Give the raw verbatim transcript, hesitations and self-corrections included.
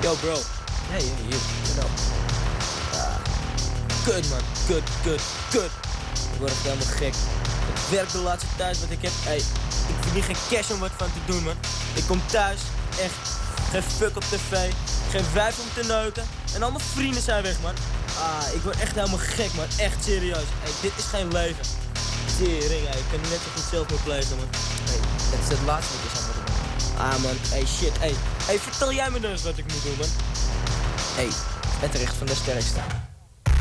Yo bro. Hey, hey, hier. Hallo. Ah, kut man, kut, kut, kut. Ik word echt helemaal gek. Het werk de laatste tijd wat ik heb, ey, ik verdien geen cash om wat van te doen man. Ik kom thuis, echt, geen fuck op tv, geen vijf om te neuken en al mijn vrienden zijn weg man. Ah, ik word echt helemaal gek man, echt serieus. Ey, dit is geen leven. Tering, ey, ik kan net zo goed zelf meer plegen man. Hey, het is het laatste wat je zou moeten doen. Ah man, ey shit, ey. Ey, vertel jij me dus wat ik moet doen man. Hey, het recht van de sterkste.